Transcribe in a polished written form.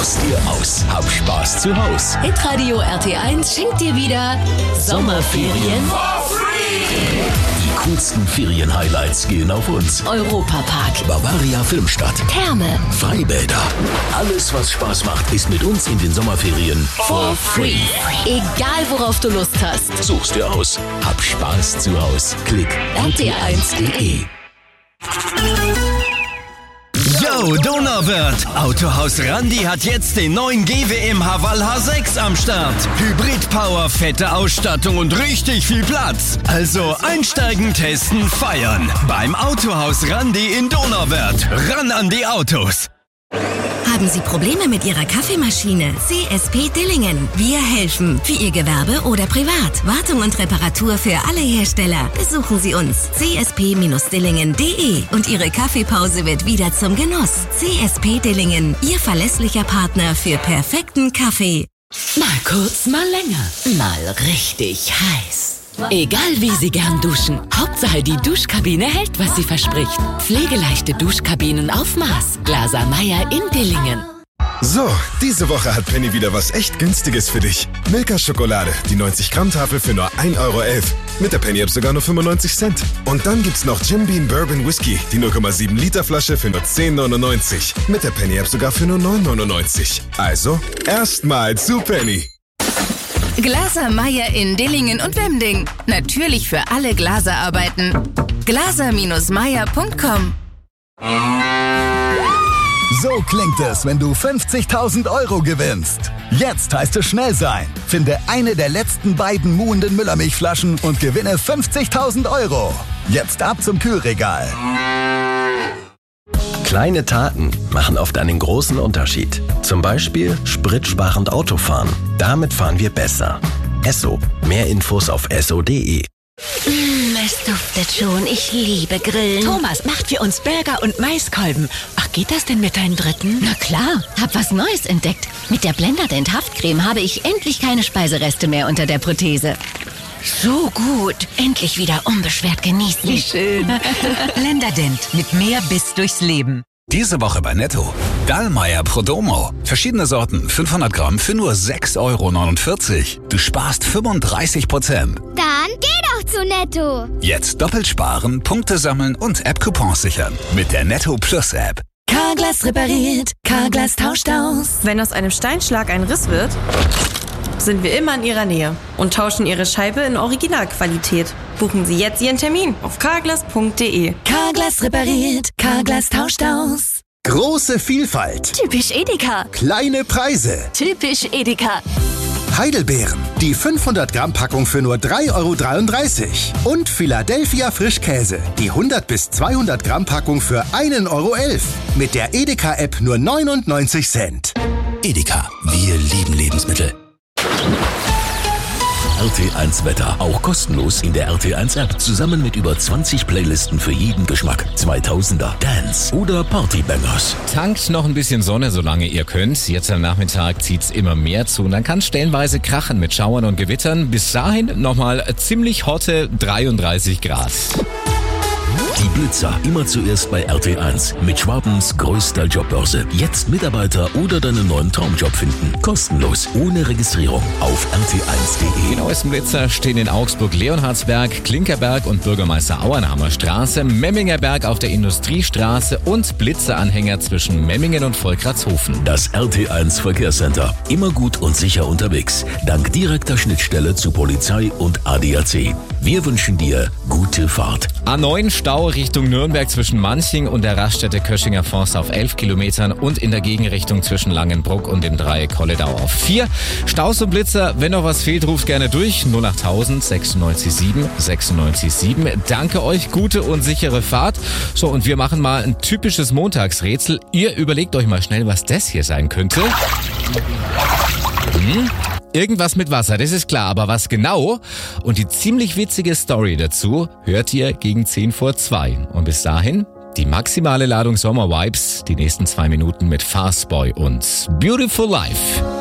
Such's dir aus. Hab Spaß zu Haus. Hitradio RT1 schenkt dir wieder Sommerferien For free. Die coolsten Ferien-Highlights gehen auf uns. Europapark, Bavaria Filmstadt, Therme, Freibäder. Alles, was Spaß macht, ist mit uns in den Sommerferien for free. Egal worauf du Lust hast. Such's dir aus. Hab Spaß zu Haus. Klick rt1.de. Yo, Donauwörth! Autohaus Randi hat jetzt den neuen GWM Haval H6 am Start. Hybrid-Power, fette Ausstattung und richtig viel Platz. Also einsteigen, testen, feiern. Beim Autohaus Randi in Donauwörth. Ran an die Autos! Haben Sie Probleme mit Ihrer Kaffeemaschine? CSP Dillingen. Wir helfen. Für Ihr Gewerbe oder privat. Wartung und Reparatur für alle Hersteller. Besuchen Sie uns. csp-dillingen.de und Ihre Kaffeepause wird wieder zum Genuss. CSP Dillingen. Ihr verlässlicher Partner für perfekten Kaffee. Mal kurz, mal länger. Mal richtig heiß. Egal wie Sie gern duschen, Hauptsache die Duschkabine hält, was sie verspricht. Pflegeleichte Duschkabinen auf Maß. Glaser Meyer in Dillingen. So, diese Woche hat Penny wieder was echt Günstiges für dich. Milka Schokolade, die 90-Gramm-Tafel für nur 1,11 €. Mit der Penny-App sogar nur 95 Cent. Und dann gibt's noch Jim Beam Bourbon Whisky, die 0,7 Liter Flasche für nur 10,99. Mit der Penny-App sogar für nur 9,99. Also, erstmal zu Penny. Glaser Meyer in Dillingen und Wemding. Natürlich für alle Glaserarbeiten. glaser-meyer.com. So klingt es, wenn du 50.000 € gewinnst. Jetzt heißt es schnell sein. Finde eine der letzten beiden muhenden Müllermilchflaschen und gewinne 50.000 €. Jetzt ab zum Kühlregal. Kleine Taten machen oft einen großen Unterschied. Zum Beispiel spritsparend Autofahren. Damit fahren wir besser. Esso. Mehr Infos auf esso.de. Es duftet schon. Ich liebe Grillen. Thomas, macht für uns Burger und Maiskolben. Ach, geht das denn mit deinem dritten? Na klar, hab was Neues entdeckt. Mit der Blenderdent Haftcreme habe ich endlich keine Speisereste mehr unter der Prothese. So gut. Endlich wieder unbeschwert genießen. Wie schön. Blenderdent mit mehr Biss durchs Leben. Diese Woche bei Netto. Dallmayr Prodomo. Verschiedene Sorten, 500 Gramm für nur 6,49 €. Du sparst 35%. Dann geh doch zu Netto. Jetzt doppelt sparen, Punkte sammeln und App-Coupons sichern. Mit der Netto Plus App. Carglass repariert, Carglass tauscht aus. Wenn aus einem Steinschlag ein Riss wird, sind wir immer in Ihrer Nähe und tauschen Ihre Scheibe in Originalqualität. Buchen Sie jetzt Ihren Termin auf carglass.de. Carglass repariert, Carglass tauscht aus. Große Vielfalt. Typisch Edeka. Kleine Preise. Typisch Edeka. Heidelbeeren. Die 500 Gramm Packung für nur 3,33 € Und Philadelphia Frischkäse. Die 100 bis 200 Gramm Packung für 1,11 €. Mit der Edeka-App nur 99 Cent. Edeka. Wir lieben Lebensmittel. RT1 Wetter, auch kostenlos in der RT1 App, zusammen mit über 20 Playlisten für jeden Geschmack. 2000er, Dance oder Partybangers. Tankt noch ein bisschen Sonne, solange ihr könnt. Jetzt am Nachmittag zieht's immer mehr zu und dann kann stellenweise krachen mit Schauern und Gewittern. Bis dahin nochmal ziemlich hotte 33 Grad. Die Blitzer, immer zuerst bei RT1 mit Schwabens größter Jobbörse. Jetzt Mitarbeiter oder deinen neuen Traumjob finden. Kostenlos, ohne Registrierung auf rt1.de. Die neuesten Blitzer stehen in Augsburg, Leonhardsberg, Klinkerberg und Bürgermeister Auernhamer Straße, Memminger Berg auf der Industriestraße und Blitzeranhänger zwischen Memmingen und Volkratshofen. Das RT1 Verkehrscenter. Immer gut und sicher unterwegs. Dank direkter Schnittstelle zu Polizei und ADAC. Wir wünschen dir gute Fahrt. A9 Stau Richtung Nürnberg zwischen Manching und der Raststätte Köschinger Forst auf 11 Kilometern und in der Gegenrichtung zwischen Langenbruck und dem Dreieck Holledau auf 4. Staus und Blitzer, wenn noch was fehlt, ruft gerne durch 08000 967 967. Danke euch, gute und sichere Fahrt. So, und wir machen mal ein typisches Montagsrätsel. Ihr überlegt euch mal schnell, was das hier sein könnte. Irgendwas mit Wasser, das ist klar, aber was genau? Und die ziemlich witzige Story dazu hört ihr gegen 10 vor 2. Und bis dahin die maximale Ladung Sommer-Vibes, die nächsten 2 Minuten mit Fastboy und Beautiful Life.